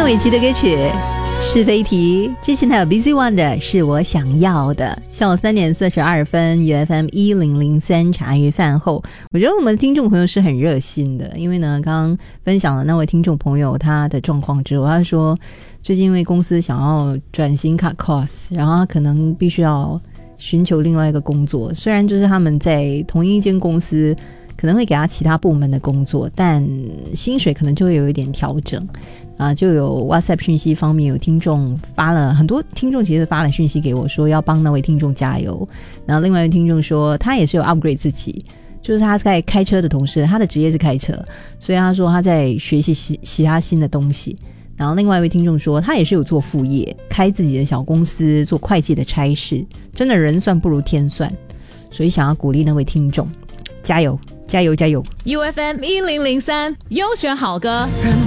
范玮琪的歌曲是非题，之前还有 Busy One 的是我想要的。下午3点42分 UFM 1003茶余饭后，我觉得我们的听众朋友是很热心的，因为呢刚刚分享了那位听众朋友他的状况之后，他说最近因为公司想要转型 cut cost， 然后他可能必须要寻求另外一个工作，虽然就是他们在同一间公司可能会给他其他部门的工作，但薪水可能就会有一点调整就有 WhatsApp 讯息方面有听众发了，很多听众其实发了讯息给我说要帮那位听众加油，然后另外一位听众说他也是有 upgrade 自己，就是他在开车的同时，他的职业是开车，所以他说他在学习其他新的东西。然后另外一位听众说他也是有做副业，开自己的小公司做会计的差事，真的人算不如天算，所以想要鼓励那位听众加油加油加油。 UFM 1003优选好歌。